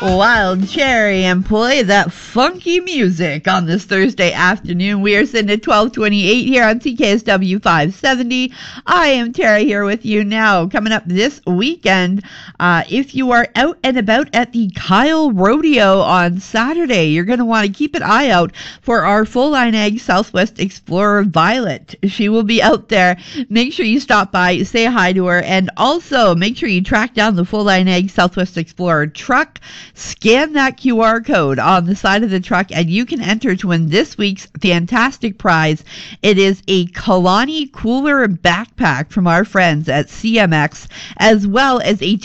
Wild Cherry and play that funky music on this Thursday afternoon. We are sitting at 12:28 here on CKSW 570. I am Tara here with you now. Coming up this weekend, if you are out and about at the Kyle Rodeo on Saturday, you're going to want to keep an eye out for our Full Line Ag Southwest Explorer Violet. She will be out there. Make sure you stop by, say hi to her, and also make sure you track down the Full Line Ag Southwest Explorer truck. Scan that QR code on the side of the truck and you can enter to win this week's fantastic prize. It is a Kalani cooler backpack from our friends at CMX, as well as a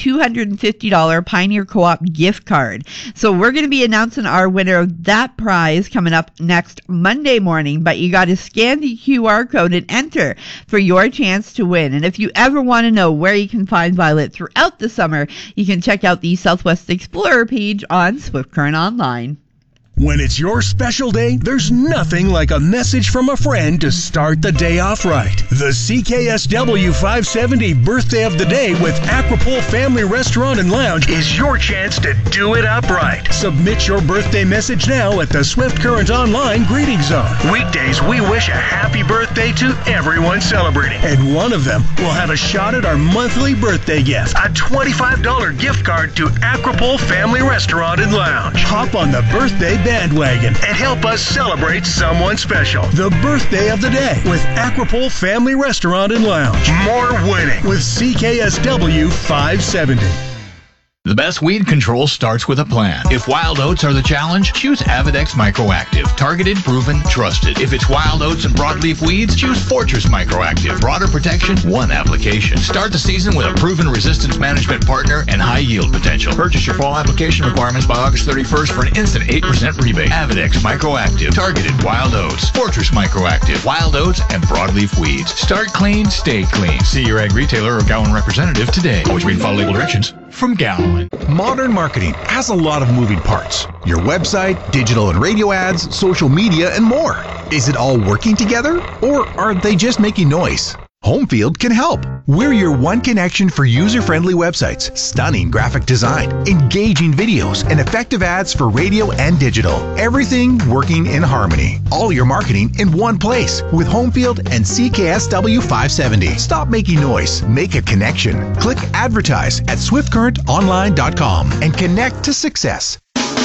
$250 Pioneer Co-op gift card. So we're going to be announcing our winner of that prize coming up next Monday morning, but you got to scan the QR code and enter for your chance to win. And if you ever want to know where you can find Violet throughout the summer, you can check out the Southwest Explorer page on Swift Current Online. When it's your special day, there's nothing like a message from a friend to start the day off right. The CKSW 570 Birthday of the Day with Aquapool Family Restaurant and Lounge is your chance to do it up right. Submit your birthday message now at the Swift Current Online Greeting Zone. Weekdays, we wish a happy birthday to everyone celebrating. And one of them will have a shot at our monthly birthday gift, a $25 gift card to Aquapool Family Restaurant and Lounge. Hop on the birthday bandwagon and help us celebrate someone special. The Birthday of the Day with Aquapool Family Restaurant and Lounge. More winning with CKSW 570. The best weed control starts with a plan. If wild oats are the challenge, choose Avidex Microactive. Targeted, proven, trusted. If it's wild oats and broadleaf weeds, choose Fortress Microactive. Broader protection, one application. Start the season with a proven resistance management partner and high yield potential. Purchase your fall application requirements by August 31st for an instant 8% rebate. Avidex Microactive. Targeted wild oats. Fortress Microactive. Wild oats and broadleaf weeds. Start clean, stay clean. See your ag retailer or Gowan representative today. Always read and follow label directions from Gowan. Modern marketing has a lot of moving parts. Your website, digital and radio ads, social media, and more. Is it all working together, or are they just making noise? Homefield can help. We're your one connection for user-friendly websites, stunning graphic design, engaging videos, and effective ads for radio and digital. Everything working in harmony. All your marketing in one place with Homefield and CKSW 570. Stop making noise. Make a connection. Click advertise at swiftcurrentonline.com and connect to success.